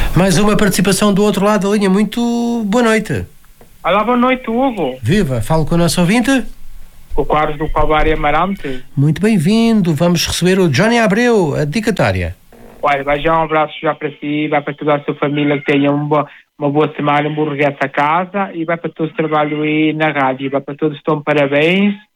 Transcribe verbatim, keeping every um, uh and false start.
Mais uma participação do outro lado da linha. Muito boa noite. Olá, boa noite, Hugo. Viva, falo com o nosso ouvinte. O Carlos do Calvário Amarante. Muito bem-vindo. Vamos receber o Johnny Abreu, a dedicatória. Olha, vai já um abraço já para si, vai para toda a sua família que tenha uma boa, uma boa semana, um bom regresso a casa e vai para todo o trabalho aí na rádio. Vai para todos, estão parabéns